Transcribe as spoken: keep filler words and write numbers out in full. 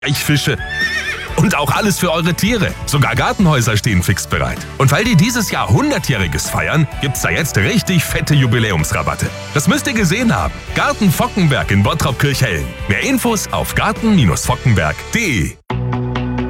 Fische. Und auch alles für eure Tiere. Sogar Gartenhäuser stehen fix bereit. Und weil die dieses Jahr hundertjähriges feiern, gibt's da jetzt richtig fette Jubiläumsrabatte. Das müsst ihr gesehen haben. Garten Fockenberg in Bottrop-Kirchhellen. Mehr Infos auf garten Bindestrich fockenberg punkt de.